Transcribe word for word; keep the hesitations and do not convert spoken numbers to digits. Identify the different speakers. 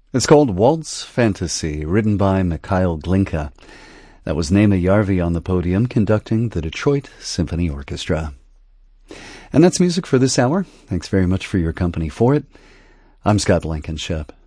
Speaker 1: It's called Waltz Fantasy, written by Mikhail Glinka. That was Nema Yarvi on the podium conducting the Detroit Symphony Orchestra. And that's music for this hour. Thanks very much for your company for it. I'm Scott Blankenship.